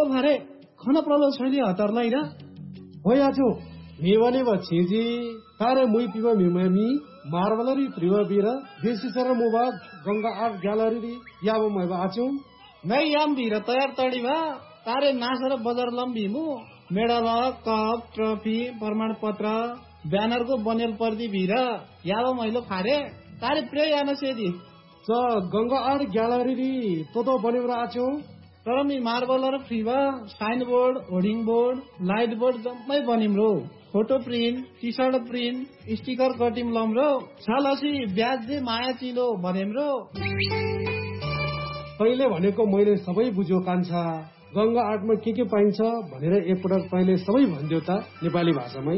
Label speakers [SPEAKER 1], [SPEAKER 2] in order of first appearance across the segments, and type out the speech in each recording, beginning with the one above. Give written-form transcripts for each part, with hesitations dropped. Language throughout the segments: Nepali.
[SPEAKER 1] भारे खन प्रलो छैन हतारलाई र
[SPEAKER 2] होयाचो मेवाने बछेजी तारे मुई पिवा मिमामी मार्बलरी प्रिवबीरा देशीसर मोबा गंगा आर्ट ग्यालरी याबो मैबा आचो
[SPEAKER 1] मै याम भिर तयार तडीमा तारे नासर बजार लम्बीमु मेडल कप ट्रफी प्रमाण पत्र ब्यानर को बनेल पर्दी भिर याबो मैलो फारे तारे प्रे याना सेदी
[SPEAKER 2] च गंगा आर्ट ग्यालरी तो बनेर आचो
[SPEAKER 1] तर मी मार्बल र फ्रीवा sign board hoarding board light board जम्मै बनिम्रो photo print T short print sticker cutting लम्रो छलसी ब्याज दे माया चिलो भनेम्रो
[SPEAKER 2] पहिले भनेको मैले सबै बुझ्यो कान्छा गंगा आर्टमा के पाइन्छ भनेर एकपटक पहिले सबै भन्दियो त नेपाली भाषामै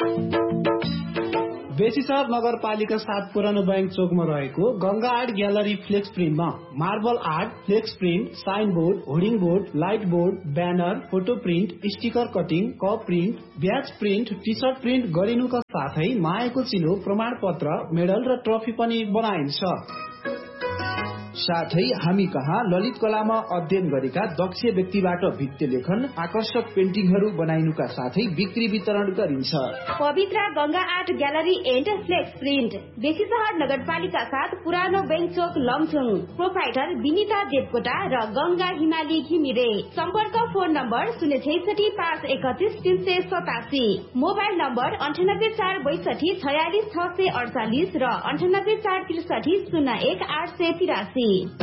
[SPEAKER 1] बेसीसर नगरपालिका 7 पुरानो बैंक चोकमा रहेको Ganga art gallery flex प्रिन्टमा marble art flex print sign board hoarding board light board banner photo print sticker cutting cup print ब्याज प्रिन्ट टी सर्ट प्रिन्ट गरिनुका साथै मायाको चिलो प्रमाण पत्र मेडल र ट्रफी पनि बनाइन्छ।
[SPEAKER 3] साथै हामी कहाँ ललित कलामा अध्ययन गरेका दक्ष व्यक्तिबाट भित्ते लेखन आकर्षक पेन्टिङहरू बनाइनुका साथै बिक्री वितरण गरिन्छ।
[SPEAKER 4] पवित्र Ganga art gallery and flex print Besisahar नगरपालिका 7 पुरानो बैंक चोक लमचुङ प्रोप्राइटर विनिता देवकोटा र गंगा हिमाली घिमिरे सम्पर्क फोन नम्बर 066531387 मोबाइल नम्बर 9846264648 र 9846301883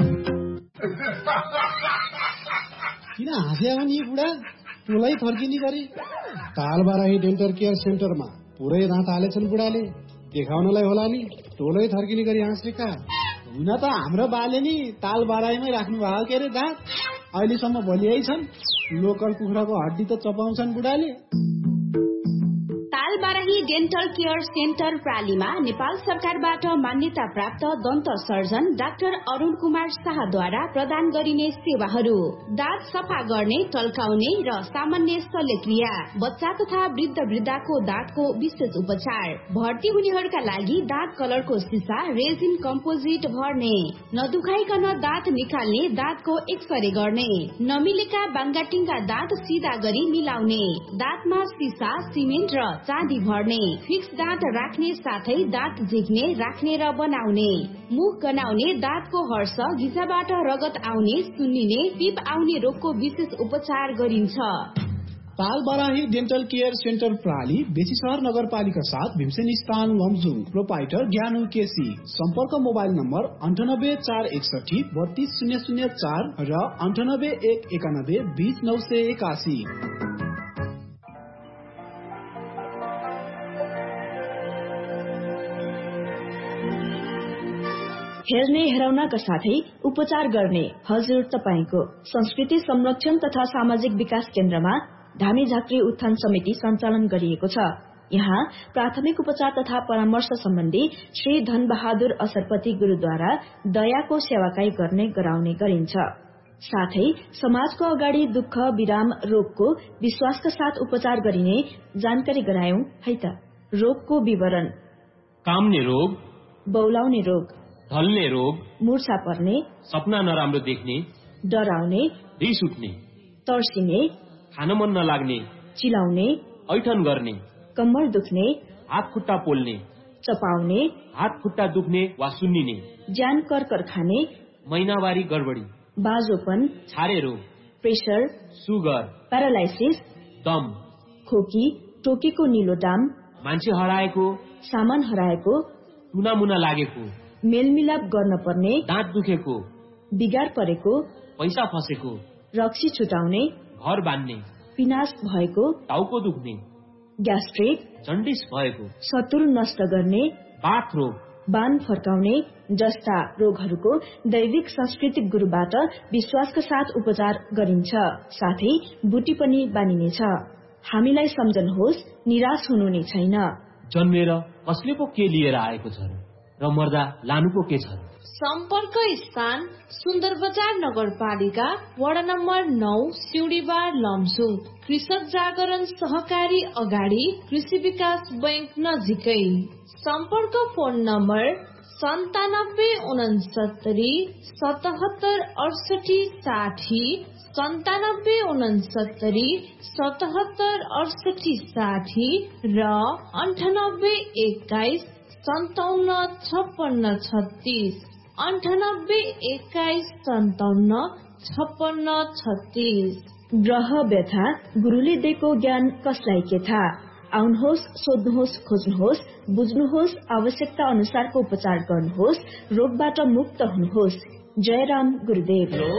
[SPEAKER 2] किन हाँस्या हो नि बुढा टोलै फर्किने गरी तालबाराही डेन्टल केयर सेन्टरमा पुरै दाँत हालेछन् बुढाले देखाउनलाई होला नि टोलै थर्किने गरी हाँसेका
[SPEAKER 1] हुन त हाम्रो बाले नि तालबाराहीमै राख्नु भएको के अरे दाँत अहिलेसम्म भोलियै छन् लोकल कुखुराको हड्डी त चपाउँछन् बुढाले।
[SPEAKER 4] तालबाराही डेन्टल केयर सेन्टर प्रालीमा नेपाल सरकारबाट मान्यता प्राप्त दन्त सर्जन डाक्टर अरुण कुमार शाहद्वारा प्रदान गरिने सेवाहरू दाँत सफा गर्ने टल्काउने र सामान्य शल्यक्रिया बच्चा तथा वृद्ध वृद्धाको दाँतको विशेष उपचार भर्ती हुनेहरूका लागि दाँत कलरको सिसा रेजिन कम्पोजिट भर्ने नदुखाइकन दाँत निकाल्ने दाँतको एक्सरे गर्ने नमिलेका बाङ्गाटिङका दाँत सिधा गरी मिलाउने दाँतमा सिसा सिमेन्ट र चाँदी भर्ने फिक्स दाँत राख्ने साथै दाँत झिक्ने राख्ने र बनाउने मुख गनाउने दाँतको हर्ष घिचाबाट रगत आउने सुन्निने पिप आउने रोगको विशेष उपचार गरिन्छ।
[SPEAKER 1] तालबाराही डेन्टल केयर सेन्टर प्राली बेसीसहर नगरपालिका 7 भीमसेन स्थान लमजुङ प्रोप्राइटर ज्ञानु केसी सम्पर्क मोबाइल नम्बर 9841632004 र 9819120981।
[SPEAKER 5] हेर्ने हेराउनका साथै उपचार गर्ने हजुर तपाईको संस्कृति संरक्षण तथा सामाजिक विकास केन्द्रमा धामी झाँक्री उत्थान समिति सञ्चालन गरिएको छ। यहाँ प्राथमिक उपचार तथा परामर्श सम्बन्धी श्री धनबहादुर असरपति गुरूद्वारा दयाको सेवाकाई गर्ने गराउने गरिन्छ। साथै समाजको अगाडि दुःख विराम रोगको विश्वासका साथ उपचार गरिने जानकारी गरायौं है त। रोगको विवरण:
[SPEAKER 6] काम्ने रोग,
[SPEAKER 5] बौलाउने रोग,
[SPEAKER 6] ढल्ने रोग,
[SPEAKER 5] मूर्छा पर्ने,
[SPEAKER 6] सपना नराम्रो देख्ने,
[SPEAKER 5] डराउने,
[SPEAKER 6] रिस उठ्ने,
[SPEAKER 5] तर्सिने,
[SPEAKER 6] खान मन नलाग्ने,
[SPEAKER 5] चिलाउने,
[SPEAKER 6] ऐठन गर्ने,
[SPEAKER 5] कम्मर दुख्ने,
[SPEAKER 6] हात खुट्टा पोल्ने,
[SPEAKER 5] चपाउने,
[SPEAKER 6] हात खुट्टा दुख्ने वा सुन्निने,
[SPEAKER 5] ज्यान कर्कर खाने,
[SPEAKER 6] महिनावारी गडबडी,
[SPEAKER 5] बाजोपन,
[SPEAKER 6] छारे रोग,
[SPEAKER 5] प्रेसर,
[SPEAKER 6] सुगर,
[SPEAKER 5] प्यारालाइसिस,
[SPEAKER 6] दम,
[SPEAKER 5] खोकी, टोकेको निलो दाम,
[SPEAKER 6] मान्छे हराएको,
[SPEAKER 5] सामान हराएको,
[SPEAKER 6] टुनामुना लागेको,
[SPEAKER 5] मेलमिलाप गर्न पर्ने,
[SPEAKER 6] दाँत दुखेको,
[SPEAKER 5] बिगार परेको,
[SPEAKER 6] पैसा फसेको,
[SPEAKER 5] रक्सी छुटाउने,
[SPEAKER 6] घर बान्ने,
[SPEAKER 5] पिनास भएको,
[SPEAKER 6] टाउको दुख्ने,
[SPEAKER 5] ग्यास्ट्रिक,
[SPEAKER 6] जन्डिस भएको,
[SPEAKER 5] शत्रु नष्ट गर्ने,
[SPEAKER 6] बाथ रोग,
[SPEAKER 5] बान फर्काउने जस्ता रोगहरूको दैविक सांस्कृतिक गुरुबाट विश्वासका साथ उपचार गरिन्छ। साथै बुटी पनि बानिनेछ। हामीलाई सम्झनुहोस्, निराश हुनु नै छैन।
[SPEAKER 6] जन्मेर कसले पो के लिएर आएको छ र मर्दा लानु पो के छ।
[SPEAKER 7] सम्पर्क स्थान सुन्दर बजार नगरपालिका वडा नम्बर 9 सिउडीबार लमजुङ कृषक जागरण सहकारी अगाडि कृषि विकास बैंक नजिकै। सम्पर्क फोन नम्बर 9769777860 9769 77 68 60 र 98 21 57 56 36 98 21 57 56 36।
[SPEAKER 5] ग्रह व्यथा गुरुले दिएको ज्ञान कसलाई के थाहा? आउनुहोस्, सोध्नुहोस्, खोज्नुहोस्, बुझ्नुहोस्, आवश्यकता अनुसारको उपचार गर्नुहोस्, रोगबाट मुक्त हुनुहोस्। जयराम गुरुदेव।